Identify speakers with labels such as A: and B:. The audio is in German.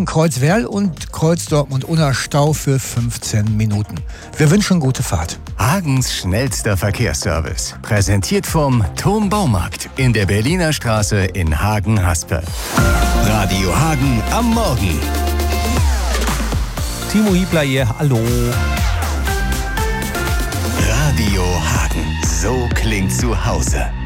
A: zwischen Kreuzwerl und Kreuz Dortmund-Unna Stau für 15 Minuten. Wir wünschen gute Fahrt.
B: Hagens schnellster Verkehrsservice. Präsentiert vom Thom Baumarkt in der Berliner Straße in Hagen-Haspe. Radio Hagen am Morgen.
C: Timo Hiebler hier, hallo.
B: Radio Hagen, so klingt zu Hause.